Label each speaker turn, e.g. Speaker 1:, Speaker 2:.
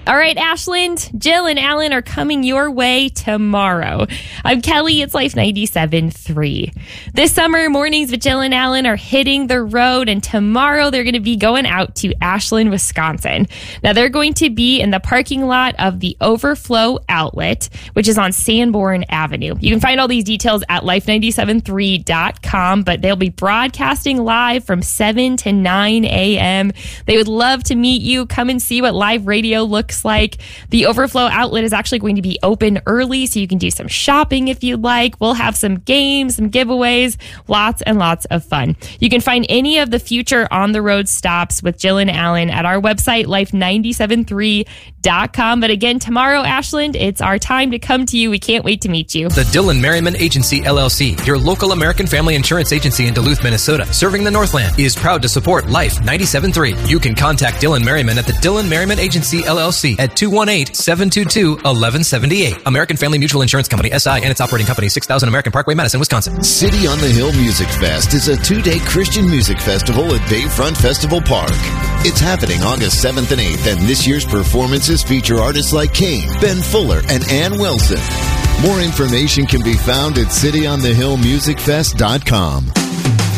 Speaker 1: All right, Ashland, Jill and Alan are coming your way tomorrow. I'm Kelly. It's Life 97.3. This summer, Mornings with Jill and Alan are hitting the road, and tomorrow they're going to be going out to Ashland, Wisconsin. Now, they're going to be in the parking lot of the Overflow Outlet, which is on Sanborn Avenue. You can find all these details at life973.com, but they'll be broadcasting live from 7 to 9 a.m. They would love to meet you. Come and see what live radio looks like. The Overflow Outlet is actually going to be open early, so you can do some shopping if you'd like. We'll have some games, some giveaways, lots and lots of fun. You can find any of the future on-the-road stops with Jill and Alan at our website, life973.com. But again, tomorrow, Ashland, it's our time to come to you. We can't wait to meet you.
Speaker 2: The Dylan Merriman Agency, LLC, your local American family insurance agency in Duluth, Minnesota, serving the Northland, is proud to support Life 97.3. You can contact Dylan Merriman at the Dylan Merriman Agency, LLC at 218-722-1178. American Family Mutual Insurance Company, SI, and its operating company, 6000 American Parkway, Madison, Wisconsin.
Speaker 3: City on the Hill Music Fest is a 2-day Christian music festival at Bayfront Festival Park. It's happening August 7th and 8th, and this year's performances feature artists like Kane, Ben Fuller, and Ann Wilson. More information can be found at cityonthehillmusicfest.com.